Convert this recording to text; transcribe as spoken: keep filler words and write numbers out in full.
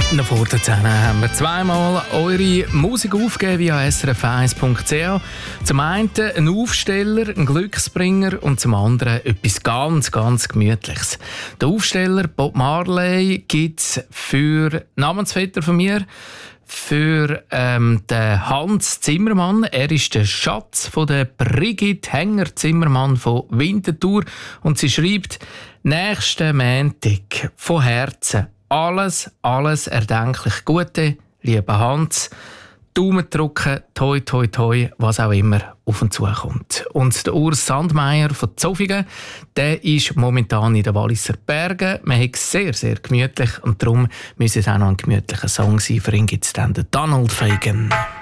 Noch vor der zehn haben wir zweimal eure Musik aufgegeben via s r f eins punkt c h. Zum einen ein Aufsteller, ein Glücksbringer und zum anderen etwas ganz, ganz Gemütliches. Der Aufsteller Bob Marley gibt es für Namensvetter von mir, für ähm, den Hans Zimmermann. Er ist der Schatz von der Brigitte Hänger-Zimmermann von Winterthur und sie schreibt: «Nächsten Montag von Herzen alles, alles erdenklich Gute, lieber Hans. Daumen drücken, toi, toi, toi, was auch immer auf uns zukommt.» Und der Urs Sandmeier von Zofingen, der ist momentan in den Walliser Bergen. Man hat es sehr, sehr gemütlich und darum müsste es auch noch ein gemütlicher Song sein. Für ihn gibt es dann den Donald Fagen.